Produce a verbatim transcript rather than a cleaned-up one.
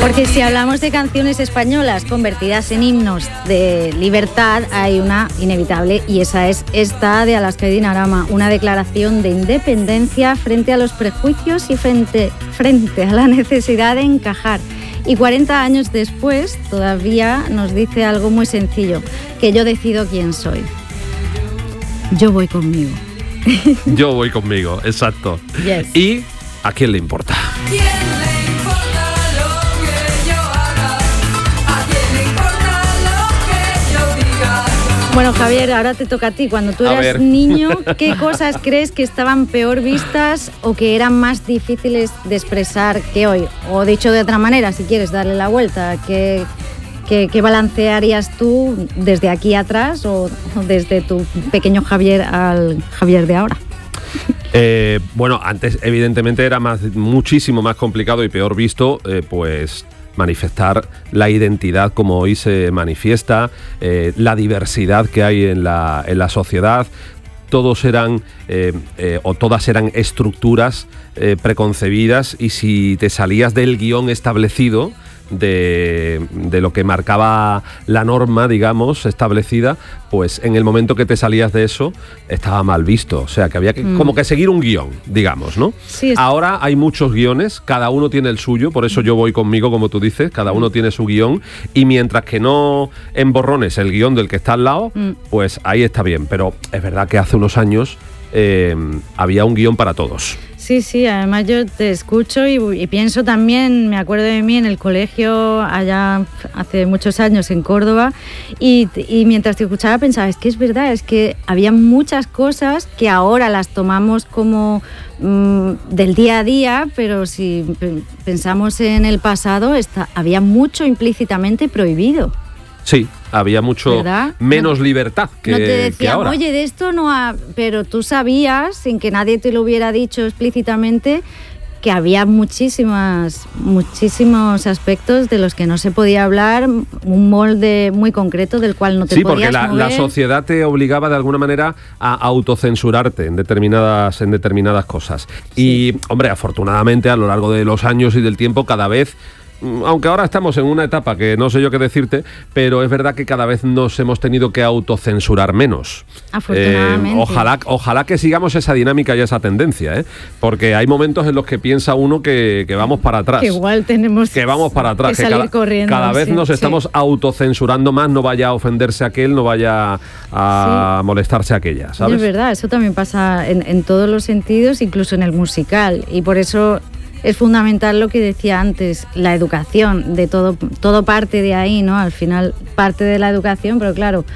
Porque si hablamos de canciones españolas convertidas en himnos de libertad, hay una inevitable, y esa es esta de Alaska y Dinarama, una declaración de independencia frente a los prejuicios y frente, frente a la necesidad de encajar. Y cuarenta años después todavía nos dice algo muy sencillo, que yo decido quién soy. Yo voy conmigo. Yo voy conmigo, exacto. Yes. ¿Y a quién le importa? Bueno, Javier, ahora te toca a ti. Cuando tú eras niño, ¿qué cosas crees que estaban peor vistas o que eran más difíciles de expresar que hoy? O dicho de otra manera, si quieres darle la vuelta, ¿qué, qué, qué balancearías tú desde aquí atrás o, o desde tu pequeño Javier al Javier de ahora? Eh, bueno, antes evidentemente era más, muchísimo más complicado y peor visto, eh, pues... manifestar la identidad como hoy se manifiesta, eh, la diversidad que hay en la, en la sociedad. Todos eran, eh, eh, o todas eran estructuras eh, preconcebidas, y si te salías del guión establecido, de, de lo que marcaba la norma, digamos, establecida, pues en el momento que te salías de eso, estaba mal visto. O sea, que había que, mm. como que seguir un guión, digamos, ¿no? Sí, es... Ahora hay muchos guiones, cada uno tiene el suyo, por eso yo voy conmigo, como tú dices, cada uno tiene su guión, y mientras que no emborrones el guión del que está al lado, mm. pues ahí está bien. Pero es verdad que hace unos años eh, había un guión para todos. Sí, sí, además yo te escucho y, y pienso también, me acuerdo de mí en el colegio allá hace muchos años en Córdoba, y, y mientras te escuchaba pensaba, es que es verdad, es que había muchas cosas que ahora las tomamos como mmm, del día a día, pero si pensamos en el pasado, está, había mucho implícitamente prohibido. Sí, había mucho ¿verdad? menos no, libertad que, no te decían, que ahora. Oye, de esto no ha... Pero tú sabías, sin que nadie te lo hubiera dicho explícitamente, que había muchísimas, muchísimos aspectos de los que no se podía hablar, un molde muy concreto del cual no te sí, podías mover. Sí, porque la, la sociedad te obligaba de alguna manera a autocensurarte en determinadas, en determinadas cosas. Sí. Y, hombre, afortunadamente a lo largo de los años y del tiempo cada vez... Aunque ahora estamos en una etapa que no sé yo qué decirte, pero es verdad que cada vez nos hemos tenido que autocensurar menos. Afortunadamente. Eh, ojalá, ojalá que sigamos esa dinámica y esa tendencia, ¿eh? Porque hay momentos en los que piensa uno que, que vamos para atrás. Que igual tenemos que vamos para atrás. que salir que cada, corriendo. Cada vez sí, nos sí. estamos autocensurando más, no vaya a ofenderse aquel, no vaya a sí. molestarse aquella, ¿sabes? Es verdad, eso también pasa en, en todos los sentidos, incluso en el musical, y por eso... Es fundamental lo que decía antes, la educación, de todo, todo parte de ahí, ¿no? Al final parte de la educación, pero claro,